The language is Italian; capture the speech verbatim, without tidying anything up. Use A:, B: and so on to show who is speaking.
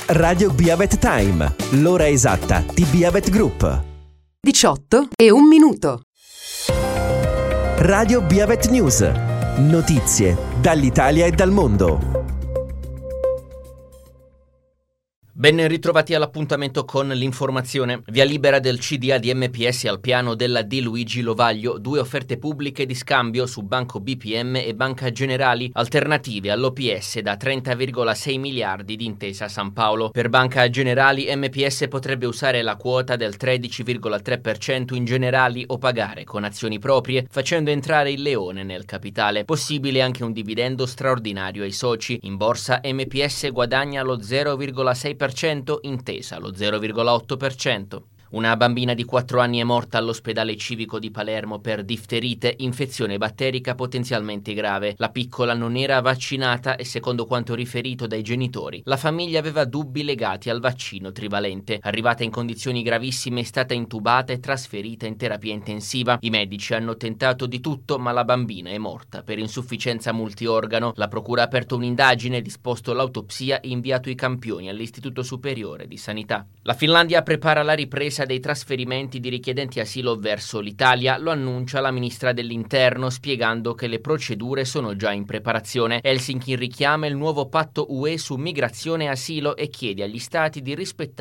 A: Radio Biavet Time, l'ora esatta di Biavet Group.
B: diciotto e un minuto.
A: Radio Biavet News, notizie dall'Italia e dal mondo.
C: Ben ritrovati all'appuntamento con l'informazione. Via libera del C D A di M P S al piano della Di Luigi Lovaglio, due offerte pubbliche di scambio su Banco B P M e Banca Generali, alternative all'O P S da trenta virgola sei miliardi di Intesa San Paolo. Per Banca Generali M P S potrebbe usare la quota del tredici virgola tre per cento in Generali o pagare con azioni proprie, facendo entrare il leone nel capitale. Possibile anche un dividendo straordinario ai soci. In borsa M P S guadagna lo zero virgola sei per cento, Intesa lo zero virgola otto per cento. Una bambina di quattro anni è morta all'ospedale civico di Palermo per difterite, infezione batterica potenzialmente grave. La piccola non era vaccinata e, secondo quanto riferito dai genitori, la famiglia aveva dubbi legati al vaccino trivalente. Arrivata in condizioni gravissime, è stata intubata e trasferita in terapia intensiva. I medici hanno tentato di tutto, ma la bambina è morta per insufficienza multiorgano. La procura ha aperto un'indagine, disposto l'autopsia e inviato i campioni all'Istituto Superiore di Sanità. La Finlandia prepara la ripresa dei trasferimenti di richiedenti asilo verso l'Italia, lo annuncia la ministra dell'Interno, spiegando che le procedure sono già in preparazione. Helsinki richiama il nuovo patto U E su migrazione e asilo e chiede agli stati di rispettare